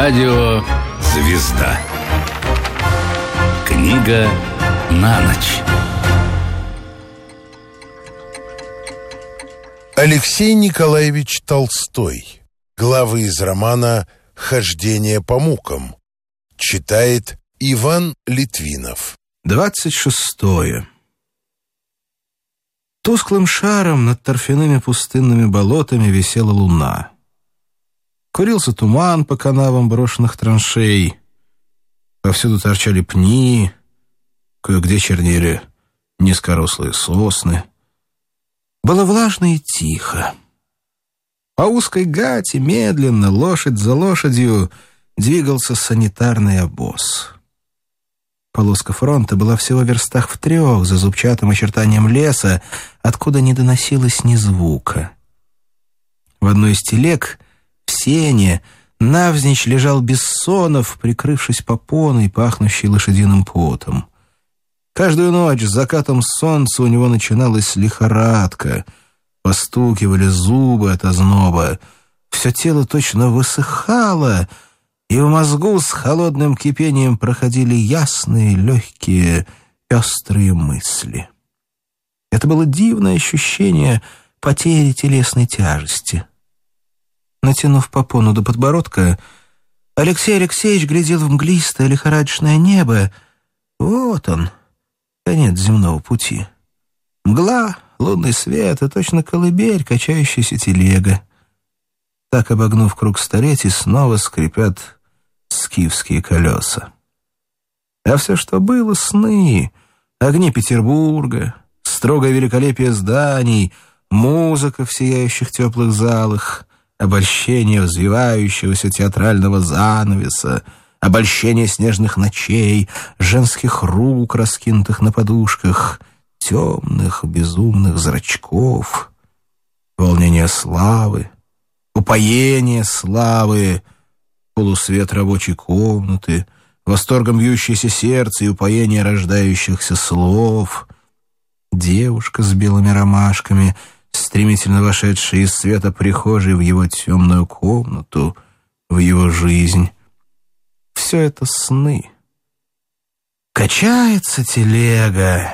Радио «Звезда». Книга на ночь. Алексей Николаевич Толстой. Главы из романа «Хождение по мукам». Читает Иван Литвинов. 26. Тусклым шаром над торфяными пустынными болотами висела луна. Курился туман по канавам брошенных траншей. Повсюду торчали пни, кое-где чернели низкорослые сосны. Было влажно и тихо. По узкой гате медленно, лошадь за лошадью, двигался санитарный обоз. Полоска фронта была всего в верстах в 3 за зубчатым очертанием леса, откуда не доносилось ни звука. В одной из телег, в сене, навзничь лежал Бессонов, прикрывшись попоной, пахнущей лошадиным потом. Каждую ночь с закатом солнца у него начиналась лихорадка. Постукивали зубы от озноба. Все тело точно высыхало, и в мозгу с холодным кипением проходили ясные, легкие, пестрые мысли. Это было дивное ощущение потери телесной тяжести. Натянув попону до подбородка, Алексей Алексеевич глядел в мглистое лихорадочное небо. Вот он, конец земного пути. Мгла, лунный свет и точно колыбель, качающаяся телега. Так, обогнув круг столетий, снова скрипят скифские колеса. А все, что было, сны, огни Петербурга, строгое великолепие зданий, музыка в сияющих теплых залах, обольщение взвивающегося театрального занавеса, обольщение снежных ночей, женских рук, раскинутых на подушках, темных безумных зрачков, волнение славы, упоение славы, полусвет рабочей комнаты, восторгом бьющееся сердце и упоение рождающихся слов, девушка с белыми ромашками, стремительно вошедшая из света прихожей в его темную комнату, в его жизнь. Все это сны. Качается телега,